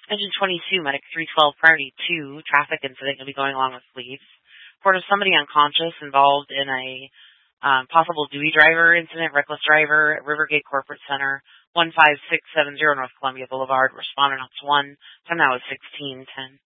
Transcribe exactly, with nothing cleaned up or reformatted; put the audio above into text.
Engine twenty-two, Medic three twelve, priority two, traffic incident. You'll be going along with police. Report of somebody unconscious involved in a um, possible Dewey driver incident, reckless driver at Rivergate Corporate Center, one five six seven zero North Columbia Boulevard. Respondent ops one. Time now is sixteen ten.